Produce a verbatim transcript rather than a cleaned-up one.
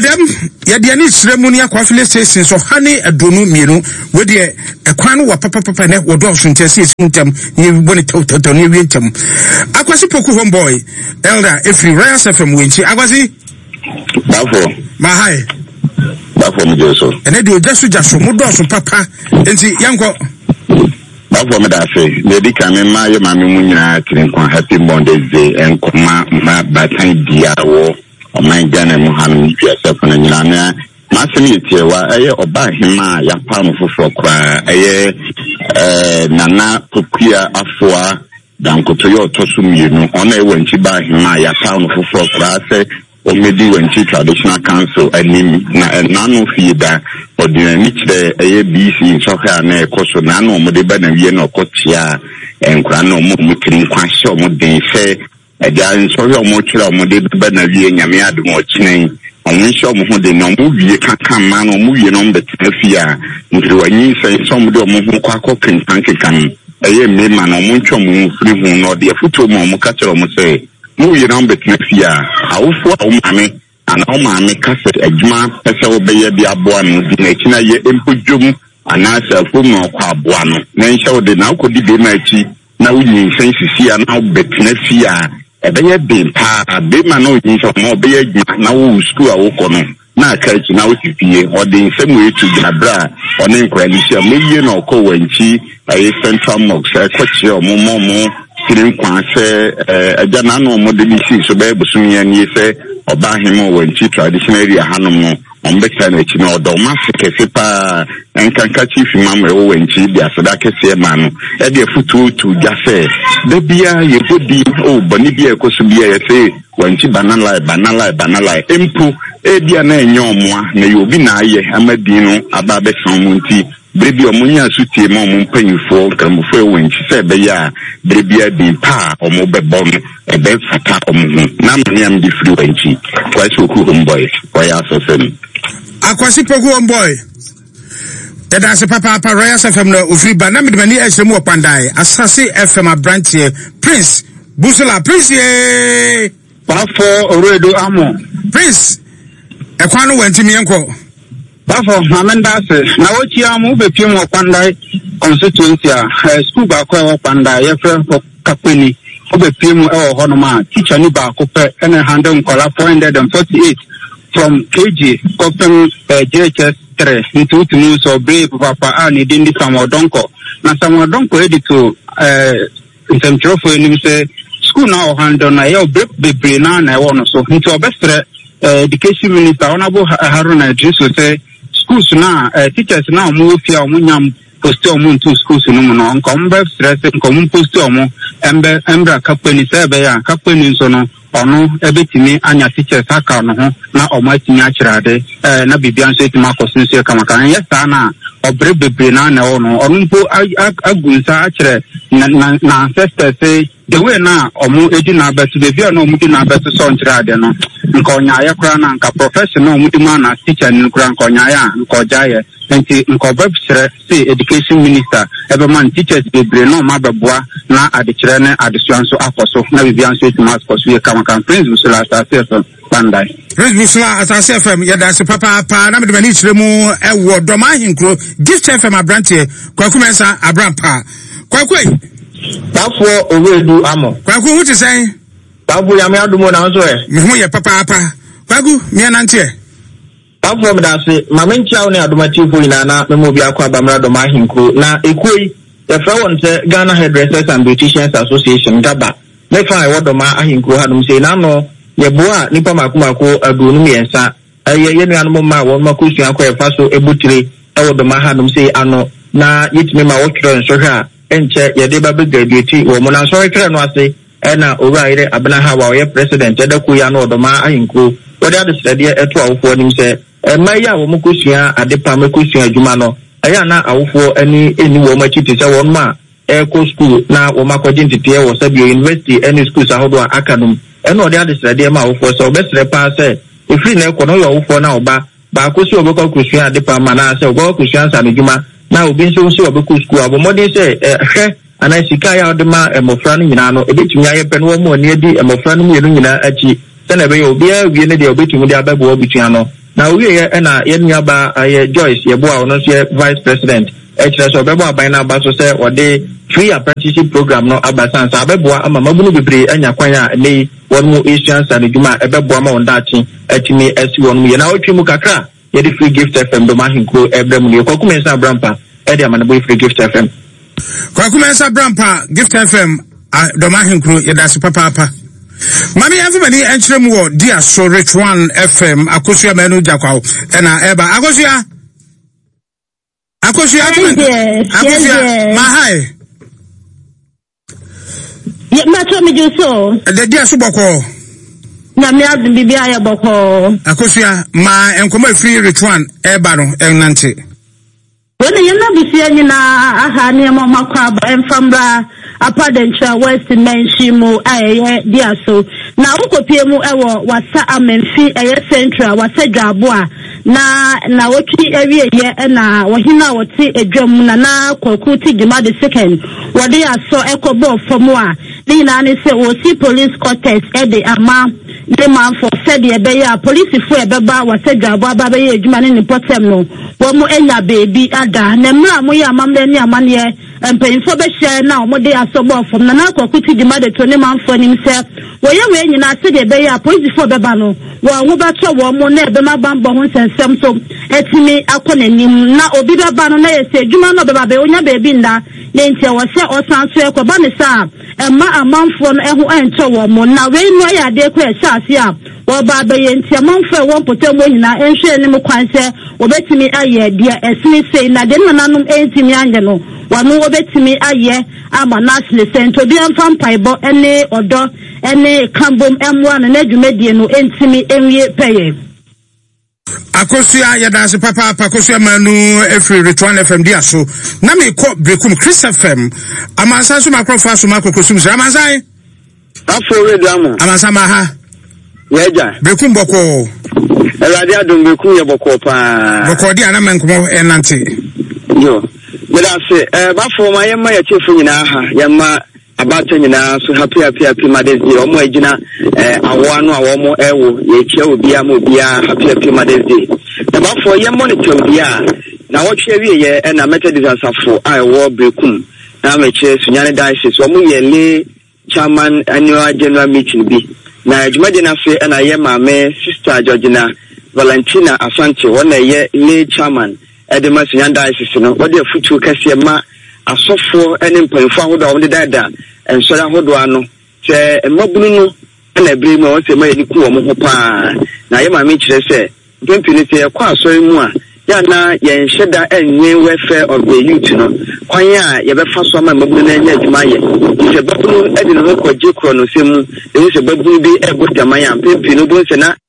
Madam, Yadiani Sremonia Quafile says, so honey a donu miro, with the a crown or papa papa net or dawson tessis muntem, you want it to Tony Wintum. Aquasipoku homeboy, Elder, if you rise from Winchi, Aguasi Mahai. And then you just just from Mudos papa and see Yanko. Bafo me da say lady come in my mama mu nyina kirin kwa happy Monday day and kuma ma batan dia wo o man gana mu hanu twese fo na nyina na ma semi tie wa eye oba hima ya pa no foforo kwa eye eh nana popia afoa dankoto yo tosu mienu ona e wanchi ba hima ya pa no foforo kwa say Omedi Wenchi Traditional Council anim na nanu fiida odinani kire eye B C soka na ekoso nanu omode ba na wie na okotia enkura na omo mutiri kwahye omode fe eja nsohwe omo kire omode ba na wie nyame adum okinen omo hye omo ho de na omo wie kaka ma na omo wie no mbetafia ndiri wanyi se so omode omo ho kwa kokin tankekan eye mema na omo ntwa omo firi hu no de afuto omo omo ka kire omo se mu yi na mbetafia awufo awumame ana awumame cassette adwuma pese obeye bi aboa no di na kina ye empodwom ana asafo mu akwa aboa no na nhyɛ ode na akodi be ma achi na wunyi nsensisi a na obetafia ebeye be pa be ma na onyi nhyɛ ma obeye adwuma na wo school a wo kɔ no na aka achi na wo tipie ode nsɛm etu gbadra one nkora ni hia mewie na ɔkɔ wanchi ayi central mosque akɔkye omomomo kirin kwase eh ajana no model isi so be busumi ani se oba himo wanchi traditional area hanom no ombeka na chi no odo ma sekese pa enkanka chief mamre wo wanchi dia soda kese ma no e de futu tu jase de bia ye bodi o boni bia ekoso bia ye se wanchi banana banana banana empu e bia na enyo omoa na ye obi na aye amadin no aba be samunti Brebi omunya sutie ma omu mpanyifo kramufo ewenchi se be ya brebi adi pa omu bebom ebe fata omu na mani am di free wenchi kwa so ku homeboy kwa ya so sem akwasi poku homeboy tada se papa papa Royal F M no ofri ba na medmani esemu opandai asase F M branch Prince Busula Prince ye Bafo oredo amo Prince ekwano wantimi enko Bafo amenda se na ochi amu be piem opandai constituency a school ba ko opandai ye frɛ ko kapeni obe piem e wo hono ma teacher ni ba ko pe ene handle nkola four hundred forty-eight from K G kopem J H S three into timu so be papa a ni dindi samodonko na samodonko edito eh intemtrofo enim se school na o handle na ye obe bebre na na e wo no so nti obestre education minister honorable Haruna Idris say schools na uh, teachers na omo fia omo nyam post omo into schools no no nkom be stress nkom post omo embe embra kapeni se be ya kapeni nso no ono ebetimi anya teachers aka no ho na omo atimi akirade eh na bibia nso etimi akosinso kama kan yes na obre bebre na na ono ono mpo agunsa akire na na ancestors say the way na omo edi na betu the view na omo di na betu so nkirade no nka onya ya kra na nka professional omo di ma na teacher ni kra nka onya ya nka oja ye nti nka obebsere say education minister ebe man teachers bebre no ma beboa na adekire ne adesuan so akoso na bibia nso etimi akoso ye kama kan Prince Busula asase Bandai Prince Busula asase F M ya da se papa pa na medmani chiremu e wo doma hinkro gift F M abrantie kwakumensa abrampa kwakwe Bafo oredu amo kwaku hu ti sen Babu ya me adumo na nso e me hu ye papa pa kwaku me anante Bafo me da se mamencha ne adomatifu ina na me mo bi akwa bamra doma hinkro na ekoi the front Ghana Hairdressers and Beauticians Association gaba me fa e wodoma ahinkro hadum se na no ye boa nipa makomako adunu miensa ye ye nuanu ma won makosu akwa e fa so ebutire e wodoma hadum se ano na yitime ma wotro nsohwe a enche ye de ba be graduate wo mo na so rekre no ase e na owura ire abena ha wa ye president e da ku ya no wodoma ahinkro wode ade srede eto awofo nim se e ma ya wo makosu adepa makosu adwuma no aya na awofo ani eni wo ma chiti se won ma e ko school na wo makoje ntete wo sabio university any schools ahodo akadum eno ode ade srede ma awofo se obesre pa se efiri na ekono yo awofo na oba ba ko si obekọ kusu adepa ma na se obekọ kusu ansa medwuma na obi nso nso obekọ school abomode se hwe ana sika ya ode ma emofra no nyina no ebetumi aye pe no wo mo ne edi emofra no mienu nyina achi se na be yo obi a wie ne de obetumi de ababo obitua no na we ye na ye nuaba ye Joyce ye boa ono so vice president actually so bebo aban na aba so say o de free apprenticeship program no abasan sa beboa ama mabunu bebre anya kwan a nei won mu Asian sanaduma ebeboa ma won dachi atimi asi won mu ye na otwi mu kakra ye de free gift F M do ma hinko ebrem ne kokumensa brampa e de amana boy free gift F M kokumensa brampa gift F M do ma hinko ye da se papa papa Mami everybody enchire mu wo dia so rich one F M akosua manu jakwawo na eba akosua akosua akosua ma hi ye ma cho mi ju so de dia so boko na mi adu bibia ya boko akosua ma enkomo free rich one eba no enante wona ye na bisia nyina aha ne ma makwa ba emfambra apadencha west menshimu aye dia so na ukopie mu ewo wasa amenfi eye central wasa dwabo na na wotwi ewie ye na wohina woti edwam na na kwakuti gima the second wode aso ekobo fomu a ni na ne se wo si police quarters e de ama de man for said ye be ya police fu e beba wasa dwabo aba be ye edwuma ne ni potem no wo mu enya baby ada na mra mu ya amamle ni amane empanyfo be share na wo de aso bo fom na na kwakuti gima de to ne man for nim se wo ye we nyina se de be ya police fu beba no wo wo ba to wo mu na e be ma bambo ho sensem so etimi akona nim na obi beba no na ye se adwuma no beba be onya baby nda ne ntia wo se osan so ekoba ne sa emma amanfo no eho ento wo mu na we no ya de kwa sha ase a wo ba be ye ntia amanfo wo potemo nyina enhwe ne mu kwan se obetimi aye dia esini sei na de nananum entimi anye no wanu obetimi aye ama nasle sento bi amfam paibo ene odo ene kambom emwa na adwumadie no entimi enwie peye akosua yadase papa akosua manu every return F M dia so na me ko brekum Chris F M amansa so makrofa so makokosum so amansa afo we damu amansa ma ha yeja brekum boko elade adum brekum ye boko pa boko dia na menkomo enante yo yadase eh bafo ma yema ya chefu nyina ha yema abata nyina so happy happy happy Mother's Day omo agina eh awo anu awo mo ewo ye chia obi am obi a happy happy Mother's Day na bafo ye monitor obi a na wo hwe wie ye na Methodist asafo a ewo brekum na me che sunyane diocese omo ye le chairman annual general meeting bi na adwumade na fe na ye maame sister Georgina Valentina Asante wona ye le chairman edema sunyane diocese no wo de futu kase ma asofo ene mpanfo ahodo awde dada ensori ahodo ano che emabunu no na ebere mu wose ma yeni ku wo mo pa na ye ma me kire se pempini se kwa asori mu a ya na ye nheda enye welfare of the youth no kwan a ye be fa so ma mabunu na enye adwuma ye se babunu edi no ko je kro no se mu e se babunu bi ego taman ya pempini bo se na